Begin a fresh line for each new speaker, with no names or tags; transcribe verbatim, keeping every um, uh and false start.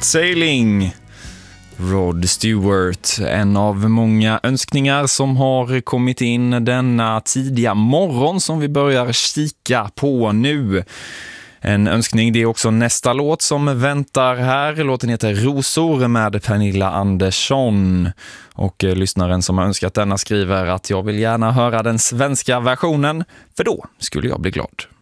Sailing, Rod Stewart, en av många önskningar som har kommit in denna tidiga morgon som vi börjar kika på nu. En önskning, det är också nästa låt som väntar här. Låten heter Rosor med Pernilla Andersson. Och lyssnaren som har önskat denna skriver att jag vill gärna höra den svenska versionen, för då skulle jag bli glad.